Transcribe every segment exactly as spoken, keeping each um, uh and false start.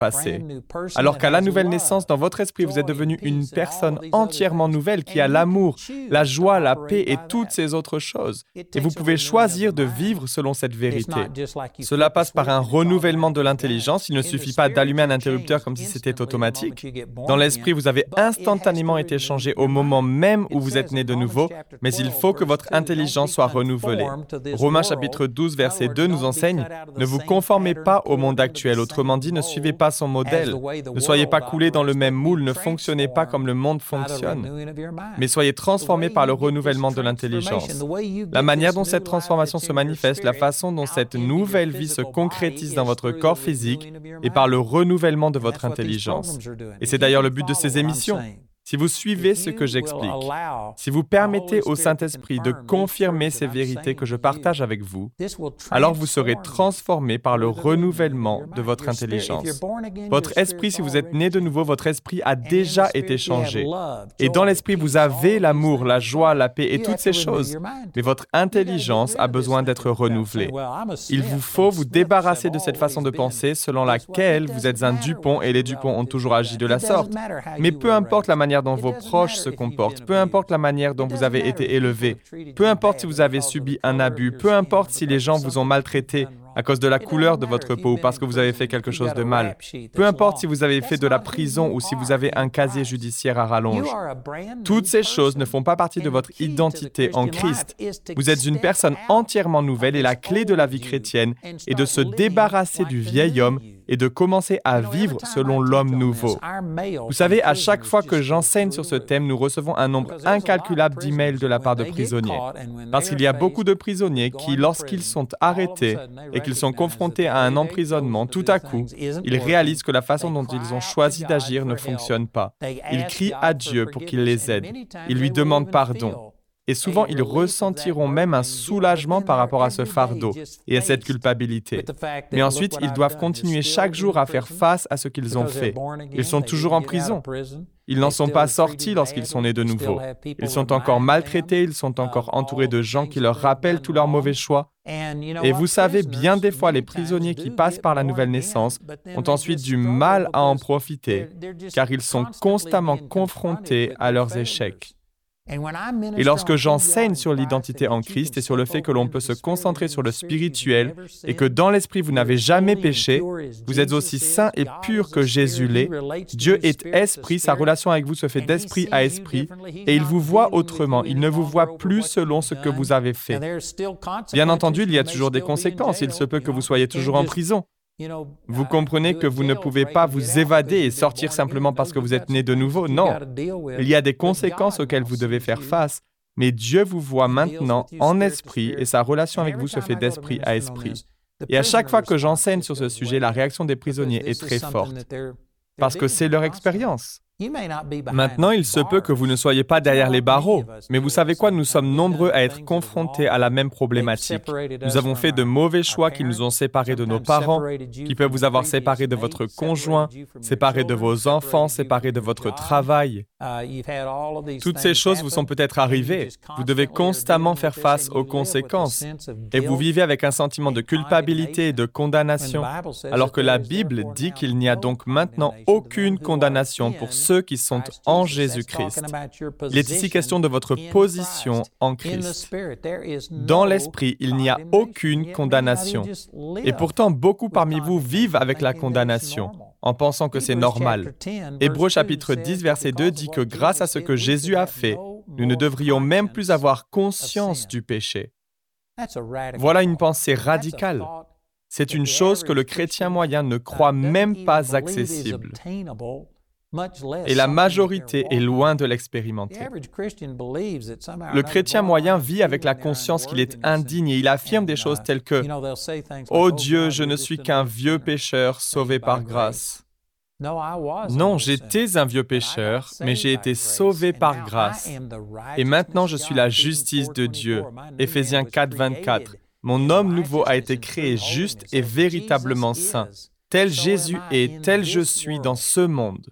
passé. Alors qu'à la nouvelle naissance, dans votre esprit, vous êtes devenu une personne entièrement nouvelle qui a l'amour, la joie, la paix et toutes ces autres choses. Et vous pouvez choisir de vivre selon cette vérité. Cela passe par un renouvellement de l'intelligence. Il ne suffit pas d'allumer un interrupteur comme si c'était automatique. Dans l'esprit, vous avez instantanément été changé au moment même où vous êtes né de nouveau, mais il faut que votre intelligence soit renouvelée. Romains chapitre douze, verset deux nous enseigne « Ne vous conformez pas au monde actuel, autrement dit, ne suivez pas son modèle. Ne soyez pas coulés dans le même moule, ne fonctionnez pas comme le monde fonctionne, mais soyez transformés par le renouvellement de l'intelligence. » La manière dont cette transformation se manifeste, la façon dont cette nouvelle vie se concrétise dans votre corps physique est par le renouvellement de votre intelligence. Et c'est d'ailleurs le but de ces émissions. Si vous suivez ce que j'explique, si vous permettez au Saint-Esprit de confirmer ces vérités que je partage avec vous, alors vous serez transformés par le renouvellement de votre intelligence. Votre esprit, si vous êtes né de nouveau, votre esprit a déjà été changé. Et dans l'esprit, vous avez l'amour, la joie, la paix et toutes ces choses. Mais votre intelligence a besoin d'être renouvelée. Il vous faut vous débarrasser de cette façon de penser selon laquelle vous êtes un Dupont et les Dupont ont toujours agi de la sorte. Mais peu importe la manière dont vos proches se comportent, peu importe la manière dont vous avez été élevé, peu importe si vous avez subi un abus, peu importe si les gens vous ont maltraité à cause de la couleur de votre peau ou parce que vous avez fait quelque chose de mal, peu importe si vous avez fait de la prison ou si vous avez un casier judiciaire à rallonge. Toutes ces choses ne font pas partie de votre identité en Christ. Vous êtes une personne entièrement nouvelle et la clé de la vie chrétienne est de se débarrasser du vieil homme et de commencer à vivre selon l'homme nouveau. Vous savez, à chaque fois que j'enseigne sur ce thème, nous recevons un nombre incalculable d'emails de la part de prisonniers. Parce qu'il y a beaucoup de prisonniers qui, lorsqu'ils sont arrêtés et qu'ils sont confrontés à un emprisonnement, tout à coup, ils réalisent que la façon dont ils ont choisi d'agir ne fonctionne pas. Ils crient à Dieu pour qu'il les aide. Ils lui demandent pardon. Et souvent, ils ressentiront même un soulagement par rapport à ce fardeau et à cette culpabilité. Mais ensuite, ils doivent continuer chaque jour à faire face à ce qu'ils ont fait. Ils sont toujours en prison. Ils n'en sont pas sortis lorsqu'ils sont nés de nouveau. Ils sont encore maltraités, ils sont encore entourés de gens qui leur rappellent tous leurs mauvais choix. Et vous savez, bien des fois, les prisonniers qui passent par la nouvelle naissance ont ensuite du mal à en profiter, car ils sont constamment confrontés à leurs échecs. Et lorsque j'enseigne sur l'identité en Christ et sur le fait que l'on peut se concentrer sur le spirituel et que dans l'esprit vous n'avez jamais péché, vous êtes aussi saint et pur que Jésus l'est, Dieu est esprit, sa relation avec vous se fait d'esprit à esprit et il vous voit autrement, il ne vous voit plus selon ce que vous avez fait. Bien entendu, il y a toujours des conséquences, il se peut que vous soyez toujours en prison. Vous comprenez que vous ne pouvez pas vous évader et sortir simplement parce que vous êtes né de nouveau. Non, il y a des conséquences auxquelles vous devez faire face, mais Dieu vous voit maintenant en esprit et sa relation avec vous se fait d'esprit à esprit. Et à chaque fois que j'enseigne sur ce sujet, la réaction des prisonniers est très forte, parce que c'est leur expérience. Maintenant, il se peut que vous ne soyez pas derrière les barreaux, mais vous savez quoi, nous sommes nombreux à être confrontés à la même problématique. Nous avons fait de mauvais choix qui nous ont séparés de nos parents, qui peuvent vous avoir séparés de votre conjoint, séparés de vos enfants, séparés de votre travail. Toutes ces choses vous sont peut-être arrivées. Vous devez constamment faire face aux conséquences et vous vivez avec un sentiment de culpabilité et de condamnation, alors que la Bible dit qu'il n'y a donc maintenant aucune condamnation pour ceux qui sont en Jésus-Christ. Il est ici question de votre position en Christ. Dans l'esprit, il n'y a aucune condamnation. Et pourtant, beaucoup parmi vous vivent avec la condamnation, en pensant que c'est normal. Hébreux chapitre dix, verset deux dit que grâce à ce que Jésus a fait, nous ne devrions même plus avoir conscience du péché. Voilà une pensée radicale. C'est une chose que le chrétien moyen ne croit même pas accessible. Et la majorité est loin de l'expérimenter. Le chrétien moyen vit avec la conscience qu'il est indigne et il affirme des choses telles que « Oh Dieu, je ne suis qu'un vieux pécheur sauvé par grâce. » Non, j'étais un vieux pécheur, mais j'ai été sauvé par grâce. Et maintenant, je suis la justice de Dieu. Éphésiens quatre, vingt-quatre. Mon homme nouveau a été créé juste et véritablement saint. Tel Jésus est, tel je suis dans ce monde.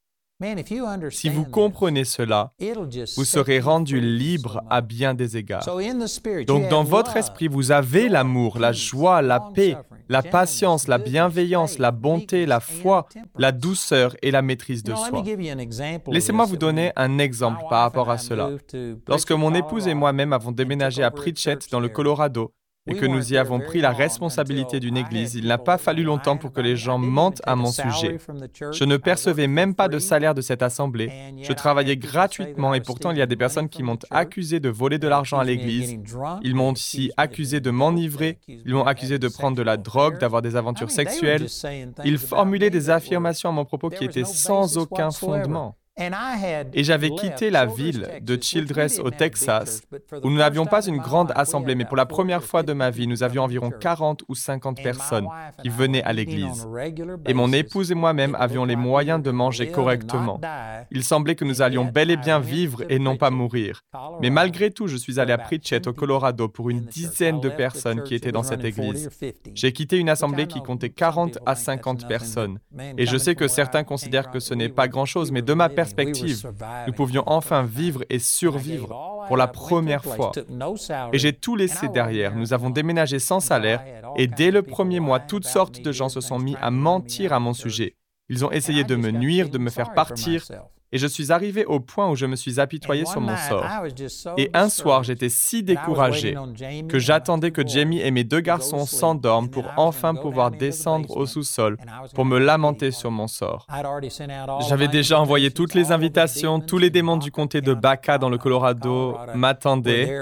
Si vous comprenez cela, vous serez rendu libre à bien des égards. Donc, dans votre esprit, vous avez l'amour, la joie, la paix, la patience, la bienveillance, la bonté, la foi, la douceur et la maîtrise de soi. Laissez-moi vous donner un exemple par rapport à cela. Lorsque mon épouse et moi-même avons déménagé à Pritchett dans le Colorado, et que nous y avons pris la responsabilité d'une église, il n'a pas fallu longtemps pour que les gens mentent à mon sujet. Je ne percevais même pas de salaire de cette assemblée. Je travaillais gratuitement et pourtant il y a des personnes qui m'ont accusé de voler de l'argent à l'église. Ils m'ont aussi accusé de m'enivrer. Ils m'ont accusé de prendre de la drogue, d'avoir des aventures sexuelles. Ils formulaient des affirmations à mon propos qui étaient sans aucun fondement. Et j'avais quitté la ville de Childress au Texas, où nous n'avions pas une grande assemblée, mais pour la première fois de ma vie, nous avions environ quarante ou cinquante personnes qui venaient à l'église. Et mon épouse et moi-même avions les moyens de manger correctement. Il semblait que nous allions bel et bien vivre et non pas mourir. Mais malgré tout, je suis allé à Pritchett, au Colorado, pour une dizaine de personnes qui étaient dans cette église. J'ai quitté une assemblée qui comptait quarante à cinquante personnes. Et je sais que certains considèrent que ce n'est pas grand-chose, mais de ma perspective, perspective, nous pouvions enfin vivre et survivre pour la première fois. Et j'ai tout laissé derrière. Nous avons déménagé sans salaire et dès le premier mois, toutes sortes de gens se sont mis à mentir à mon sujet. Ils ont essayé de me nuire, de me faire partir. Et je suis arrivé au point où je me suis apitoyé sur mon sort. Et un soir, j'étais si découragé que j'attendais que Jamie et mes deux garçons s'endorment pour enfin pouvoir descendre au sous-sol pour me lamenter sur mon sort. J'avais déjà envoyé toutes les invitations, tous les démons du comté de Baca dans le Colorado m'attendaient.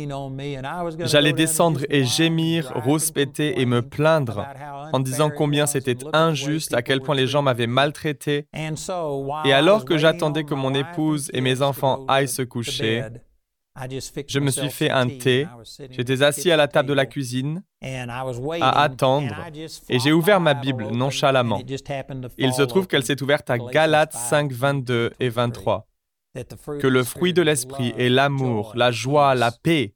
J'allais descendre et gémir, rouspéter et me plaindre en disant combien c'était injuste, à quel point les gens m'avaient maltraité. Et alors que j'attendais que mon épouse et mes enfants aillent se coucher, je me suis fait un thé, j'étais assis à la table de la cuisine, à attendre, et j'ai ouvert ma Bible nonchalamment. Il se trouve qu'elle s'est ouverte à Galates cinq, vingt-deux et vingt-trois. Que le fruit de l'esprit est l'amour, la joie, la paix.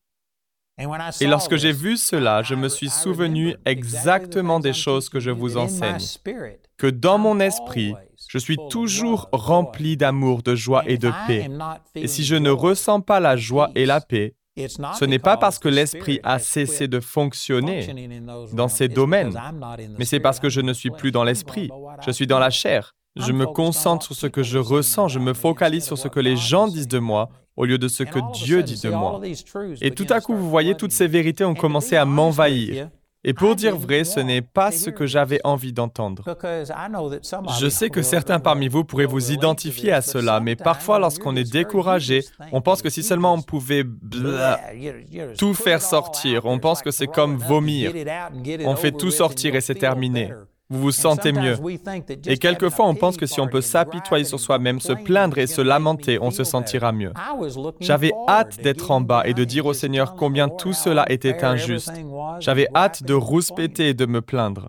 Et lorsque j'ai vu cela, je me suis souvenu exactement des choses que je vous enseigne. Que dans mon esprit, je suis toujours rempli d'amour, de joie et de paix. Et si je ne ressens pas la joie et la paix, ce n'est pas parce que l'esprit a cessé de fonctionner dans ces domaines, mais c'est parce que je ne suis plus dans l'esprit, je suis dans la chair. Je me concentre sur ce que je ressens, je me focalise sur ce que les gens disent de moi, au lieu de ce que Dieu dit de moi. Et tout à coup, vous voyez, toutes ces vérités ont commencé à m'envahir. Et pour dire vrai, ce n'est pas ce que j'avais envie d'entendre. Je sais que certains parmi vous pourraient vous identifier à cela, mais parfois, lorsqu'on est découragé, on pense que si seulement on pouvait blah, tout faire sortir, on pense que c'est comme vomir. On fait tout sortir et c'est terminé. Vous vous sentez mieux. Et quelquefois, on pense que si on peut s'apitoyer sur soi-même, se plaindre et se lamenter, on se sentira mieux. J'avais hâte d'être en bas et de dire au Seigneur combien tout cela était injuste. J'avais hâte de rouspéter et de me plaindre.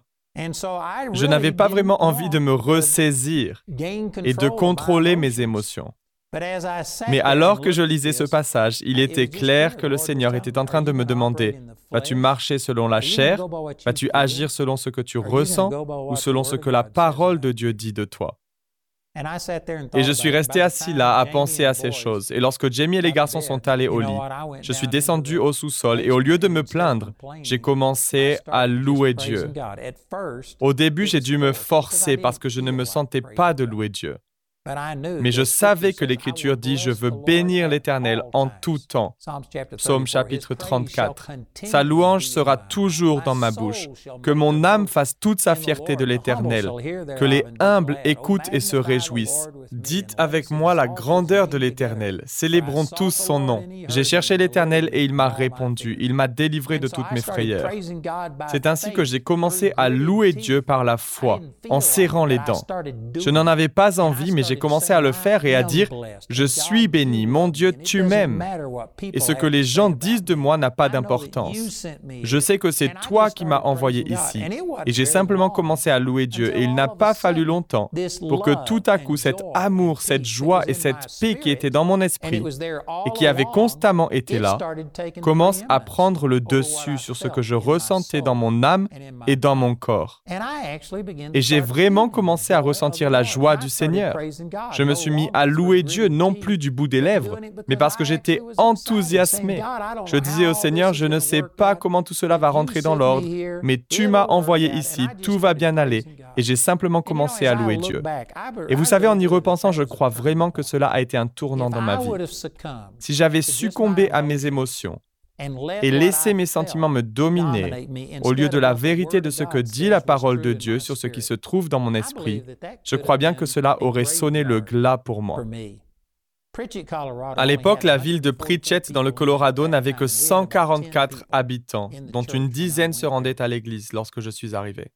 Je n'avais pas vraiment envie de me ressaisir et de contrôler mes émotions. Mais alors que je lisais ce passage, il était clair que le Seigneur était en train de me demander « Vas-tu marcher selon la chair? Vas-tu agir selon ce que tu ressens ou selon ce que la parole de Dieu dit de toi? » Et je suis resté assis là à penser à ces choses. Et lorsque Jamie et les garçons sont allés au lit, je suis descendu au sous-sol et au lieu de me plaindre, j'ai commencé à louer Dieu. Au début, j'ai dû me forcer parce que je ne me sentais pas de louer Dieu. Mais je savais que l'Écriture dit « Je veux bénir l'Éternel en tout temps ». Psaume chapitre trente-quatre. Sa louange sera toujours dans ma bouche. Que mon âme fasse toute sa fierté de l'Éternel. Que les humbles écoutent et se réjouissent. Dites avec moi la grandeur de l'Éternel. Célébrons tous son nom. J'ai cherché l'Éternel et il m'a répondu. Il m'a délivré de toutes mes frayeurs. C'est ainsi que j'ai commencé à louer Dieu par la foi, en serrant les dents. Je n'en avais pas envie, mais j'ai commencé à le faire et à dire « Je suis béni, mon Dieu, tu m'aimes. » Et ce que les gens disent de moi n'a pas d'importance. Je sais que c'est toi qui m'as envoyé ici. Et j'ai simplement commencé à louer Dieu et il n'a pas fallu longtemps pour que tout à coup cet amour, cette joie et cette paix qui étaient dans mon esprit et qui avaient constamment été là commencent à prendre le dessus sur ce que je ressentais dans mon âme et dans mon corps. Et j'ai vraiment commencé à ressentir la joie du Seigneur. Je me suis mis à louer Dieu, non plus du bout des lèvres, mais parce que j'étais enthousiasmé. Je disais au Seigneur, je ne sais pas comment tout cela va rentrer dans l'ordre, mais tu m'as envoyé ici, tout va bien aller, et j'ai simplement commencé à louer Dieu. Et vous savez, en y repensant, je crois vraiment que cela a été un tournant dans ma vie. Si j'avais succombé à mes émotions et laissé mes sentiments me dominer, au lieu de la vérité de ce que dit la parole de Dieu sur ce qui se trouve dans mon esprit, je crois bien que cela aurait sonné le glas pour moi. À l'époque, la ville de Pritchett dans le Colorado n'avait que cent quarante-quatre habitants, dont une dizaine se rendaient à l'église lorsque je suis arrivé.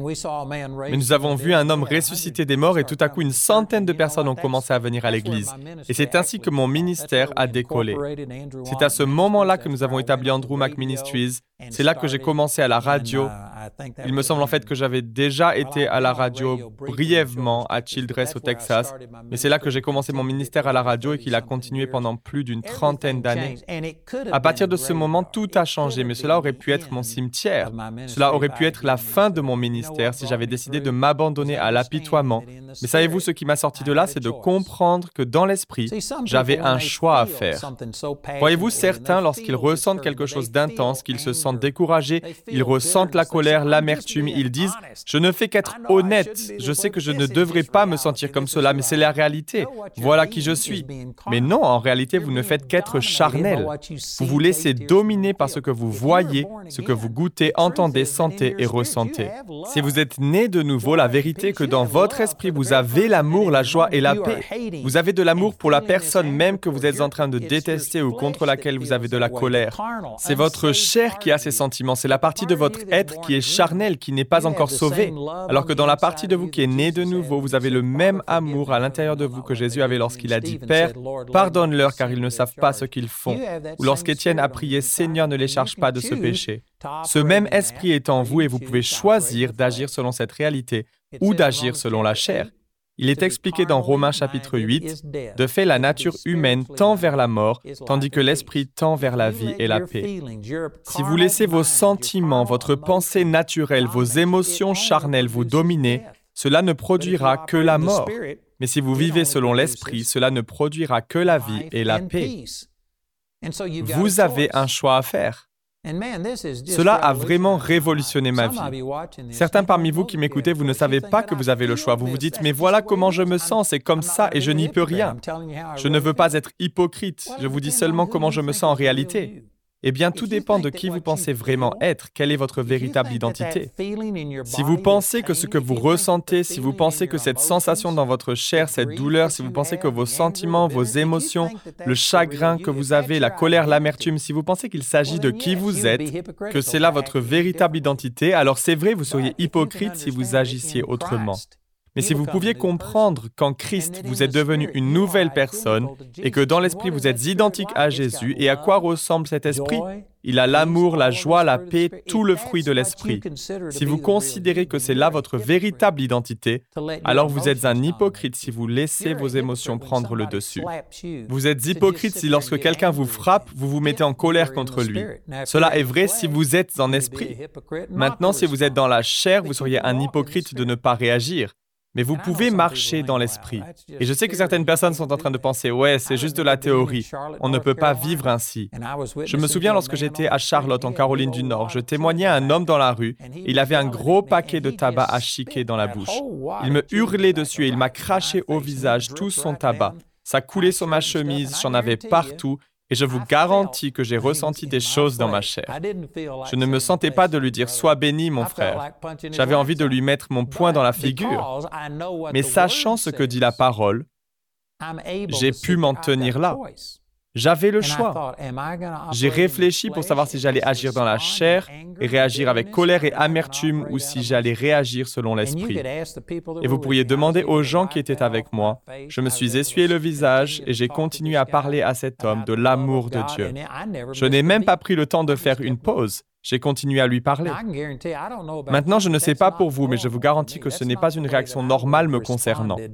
Mais nous avons vu un homme ressusciter des morts et tout à coup une centaine de personnes ont commencé à venir à l'église. Et c'est ainsi que mon ministère a décollé. C'est à ce moment-là que nous avons établi Andrew Mack Ministries. C'est là que j'ai commencé à la radio. Il me semble en fait que j'avais déjà été à la radio brièvement à Childress au Texas, mais c'est là que j'ai commencé mon ministère à la radio et qu'il a continué pendant plus d'une trentaine d'années. À partir de ce moment, tout a changé, mais cela aurait pu être mon cimetière. Cela aurait pu être la fin de mon ministère si j'avais décidé de m'abandonner à l'apitoiement. Mais savez-vous, ce qui m'a sorti de là, c'est de comprendre que dans l'esprit, j'avais un choix à faire. Voyez-vous, certains, lorsqu'ils ressentent quelque chose d'intense, qu'ils se sentent découragés, ils ressentent la colère, l'amertume, ils disent « Je ne fais qu'être honnête, je sais que je ne devrais pas me sentir comme cela, mais c'est la réalité, voilà qui je suis. » Mais non, en réalité, vous ne faites qu'être charnel. Vous vous laissez dominer par ce que vous voyez, ce que vous goûtez, entendez, sentez et ressentez. Si vous êtes né de nouveau, la vérité est que dans votre esprit, vous avez l'amour, la joie et la paix. Vous avez de l'amour pour la personne même que vous êtes en train de détester ou contre laquelle vous avez de la colère. C'est votre chair qui a ces sentiments, c'est la partie de votre être qui est charnelle, qui n'est pas encore sauvée. Alors que dans la partie de vous qui est née de nouveau, vous avez le même amour à l'intérieur de vous que Jésus avait lorsqu'il a dit « Père, pardonne-leur car ils ne savent pas ce qu'ils font » ou lorsqu'Étienne a prié « Seigneur, ne les charge pas de ce péché ». Ce même esprit est en vous et vous pouvez choisir d'agir selon cette réalité ou d'agir selon la chair. Il est expliqué dans Romains chapitre huit, « De fait, la nature humaine tend vers la mort, tandis que l'esprit tend vers la vie et la paix. » Si vous laissez vos sentiments, votre pensée naturelle, vos émotions charnelles vous dominer, cela ne produira que la mort. Mais si vous vivez selon l'esprit, cela ne produira que la vie et la paix. Vous avez un choix à faire. Cela a vraiment révolutionné ma vie. Certains parmi vous qui m'écoutez, vous ne savez pas que vous avez le choix. Vous vous dites, mais voilà comment je me sens, c'est comme ça et je n'y peux rien. Je ne veux pas être hypocrite, je vous dis seulement comment je me sens en réalité. Eh bien, tout dépend de qui vous pensez vraiment être, quelle est votre véritable identité. Si vous pensez que ce que vous ressentez, si vous pensez que cette sensation dans votre chair, cette douleur, si vous pensez que vos sentiments, vos émotions, le chagrin que vous avez, la colère, l'amertume, si vous pensez qu'il s'agit de qui vous êtes, que c'est là votre véritable identité, alors c'est vrai, vous seriez hypocrite si vous agissiez autrement. Mais si vous pouviez comprendre qu'en Christ, vous êtes devenu une nouvelle personne et que dans l'esprit, vous êtes identique à Jésus, et à quoi ressemble cet esprit? Il a l'amour, la joie, la paix, tout le fruit de l'esprit. Si vous considérez que c'est là votre véritable identité, alors vous êtes un hypocrite si vous laissez vos émotions prendre le dessus. Vous êtes hypocrite si lorsque quelqu'un vous frappe, vous vous mettez en colère contre lui. Cela est vrai si vous êtes en esprit. Maintenant, si vous êtes dans la chair, vous seriez un hypocrite de ne pas réagir. Mais vous pouvez marcher dans l'esprit. Et je sais que certaines personnes sont en train de penser « Ouais, c'est juste de la théorie. On ne peut pas vivre ainsi. » Je me souviens lorsque j'étais à Charlotte, en Caroline du Nord, je témoignais à un homme dans la rue et il avait un gros paquet de tabac à chiquer dans la bouche. Il me hurlait dessus et il m'a craché au visage tout son tabac. Ça coulait sur ma chemise, j'en avais partout. Et je vous garantis que j'ai ressenti des choses dans ma chair. Je ne me sentais pas de lui dire « Sois béni, mon frère ». J'avais envie de lui mettre mon poing dans la figure. Mais sachant ce que dit la parole, j'ai pu m'en tenir là. J'avais le choix. J'ai réfléchi pour savoir si j'allais agir dans la chair et réagir avec colère et amertume ou si j'allais réagir selon l'esprit. Et vous pourriez demander aux gens qui étaient avec moi. Je me suis essuyé le visage et j'ai continué à parler à cet homme de l'amour de Dieu. Je n'ai même pas pris le temps de faire une pause. J'ai continué à lui parler. Maintenant, je ne sais pas pour vous, mais je vous garantis que ce n'est pas une réaction normale me concernant.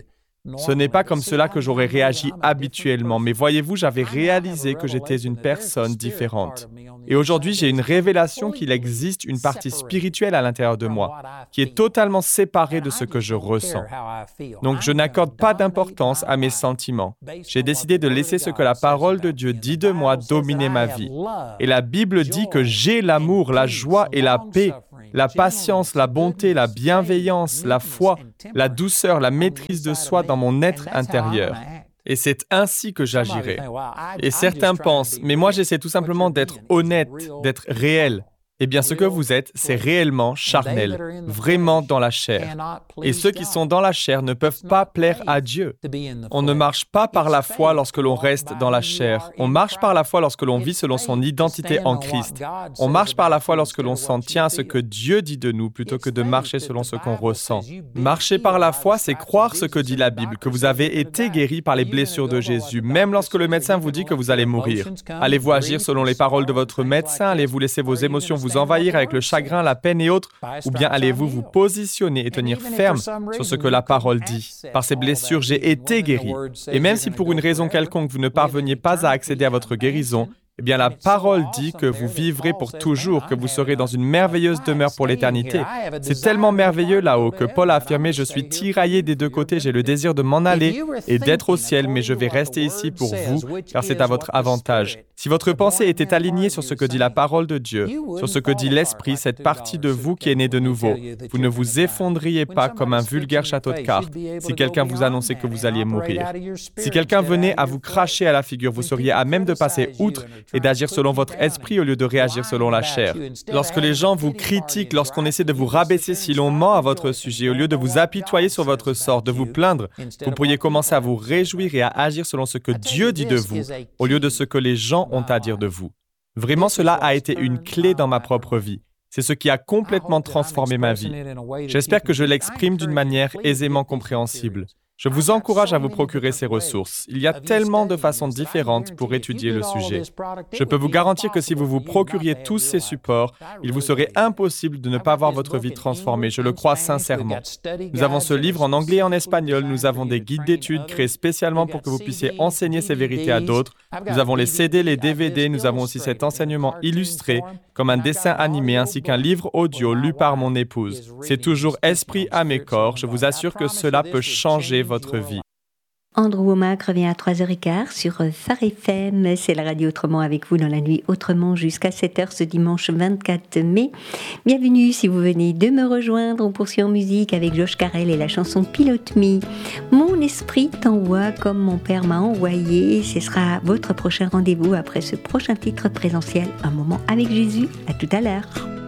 Ce n'est pas comme cela que j'aurais réagi habituellement, mais voyez-vous, j'avais réalisé que j'étais une personne différente. Et aujourd'hui, j'ai une révélation qu'il existe une partie spirituelle à l'intérieur de moi, qui est totalement séparée de ce que je ressens. Donc, je n'accorde pas d'importance à mes sentiments. J'ai décidé de laisser ce que la parole de Dieu dit de moi dominer ma vie. Et la Bible dit que j'ai l'amour, la joie et la paix, la patience, la bonté, la bienveillance, la foi, la douceur, la maîtrise de soi dans mon être intérieur. Et c'est ainsi que j'agirai. Et certains pensent, mais moi j'essaie tout simplement d'être honnête, d'être réel. Eh bien, ce que vous êtes, c'est réellement charnel, vraiment dans la chair. Et ceux qui sont dans la chair ne peuvent pas plaire à Dieu. On ne marche pas par la foi lorsque l'on reste dans la chair. On marche par la foi lorsque l'on vit selon son identité en Christ. On marche par la foi lorsque l'on s'en tient à ce que Dieu dit de nous plutôt que de marcher selon ce qu'on ressent. Marcher par la foi, c'est croire ce que dit la Bible, que vous avez été guéri par les blessures de Jésus, même lorsque le médecin vous dit que vous allez mourir. Allez-vous agir selon les paroles de votre médecin? Allez-vous laisser vos émotions vous envahir avec le chagrin, la peine et autres, ou bien allez-vous vous positionner et tenir ferme sur ce que la parole dit? Par ces blessures, j'ai été guéri. Et même si pour une raison quelconque vous ne parveniez pas à accéder à votre guérison, eh bien la parole dit que vous vivrez pour toujours, que vous serez dans une merveilleuse demeure pour l'éternité. C'est tellement merveilleux là-haut que Paul a affirmé « Je suis tiraillé des deux côtés, j'ai le désir de m'en aller et d'être au ciel, mais je vais rester ici pour vous, car c'est à votre avantage. » Si votre pensée était alignée sur ce que dit la parole de Dieu, sur ce que dit l'Esprit, cette partie de vous qui est née de nouveau, vous ne vous effondriez pas comme un vulgaire château de cartes si quelqu'un vous annonçait que vous alliez mourir. Si quelqu'un venait à vous cracher à la figure, vous seriez à même de passer outre et d'agir selon votre esprit au lieu de réagir selon la chair. Lorsque les gens vous critiquent, lorsqu'on essaie de vous rabaisser, si l'on ment à votre sujet, au lieu de vous apitoyer sur votre sort, de vous plaindre, vous pourriez commencer à vous réjouir et à agir selon ce que Dieu dit de vous, au lieu de ce que les gens ont à dire de vous. Vraiment, cela a été une clé dans ma propre vie. C'est ce qui a complètement transformé ma vie. J'espère que je l'exprime d'une manière aisément compréhensible. Je vous encourage à vous procurer ces ressources. Il y a tellement de façons différentes pour étudier le sujet. Je peux vous garantir que si vous vous procuriez tous ces supports, il vous serait impossible de ne pas voir votre vie transformée. Je le crois sincèrement. Nous avons ce livre en anglais et en espagnol. Nous avons des guides d'études créés spécialement pour que vous puissiez enseigner ces vérités à d'autres. Nous avons les C D, les D V D. Nous avons aussi cet enseignement illustré, comme un dessin animé, ainsi qu'un livre audio lu par mon épouse. C'est toujours esprit à mes corps. Je vous assure que cela peut changer votre vie. Andrew Wommack revient à trois heures quinze sur Phare F M. C'est la radio Autrement avec vous dans la nuit Autrement jusqu'à sept heures ce dimanche vingt-quatre mai. Bienvenue si vous venez de me rejoindre. On poursuit en musique avec Josh Carell et la chanson Pilote Me. Mon esprit t'envoie comme mon père m'a envoyé. Ce sera votre prochain rendez-vous après ce prochain titre présentiel. Un moment avec Jésus. À tout à l'heure.